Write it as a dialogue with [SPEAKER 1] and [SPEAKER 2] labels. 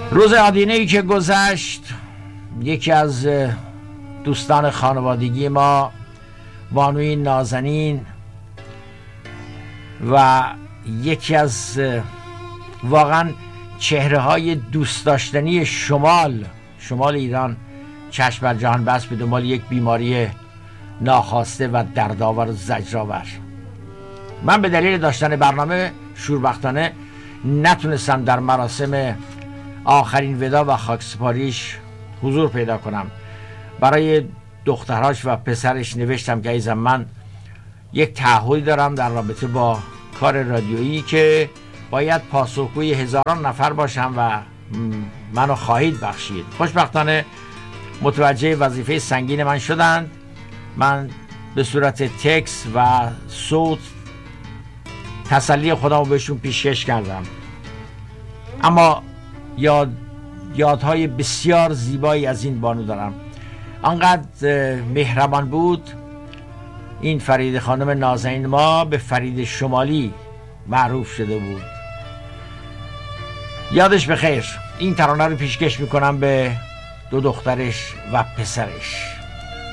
[SPEAKER 1] روز آدینه‌ای که گذشت، یکی از دوستان خانوادگی ما، بانوی نازنین و یکی از واقعا چهره‌های دوست داشتنی شمال ایران، چشم بر جهان بست به دنبال یک بیماری ناخواسته و دردآور و زجرآور. من به دلیل داشتن برنامه شوربختانه نتونستم در مراسم آخرین ودا و خاکسپاریش حضور پیدا کنم. برای دخترهاش و پسرش نوشتم که عزیزم، من یک تعهدی دارم در رابطه با کار رادیویی که باید پاسخگوی هزاران نفر باشم و منو خواهید بخشید. خوشبختانه متوجه وظیفه سنگین من شدند. من به صورت تکست و صوت تسلی خودم رو بهشون پیشکش کردم، اما یادهای بسیار زیبایی از این بانو دارم. آنقدر مهربان بود. این فرید خانم نازنین ما به فرید شمالی معروف شده بود. یادش بخیر. این ترانه رو پیشکش میکنم به دو دخترش و پسرش.